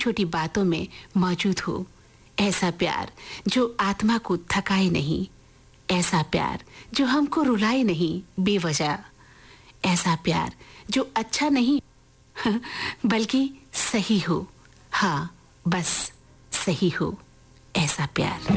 छोटी बातों में मौजूद हो। ऐसा प्यार जो आत्मा को थकाए नहीं, ऐसा प्यार जो हमको रुलाए नहीं बेवजह, ऐसा प्यार जो अच्छा नहीं बल्कि सही हो। हाँ, बस सही हो, ऐसा प्यार।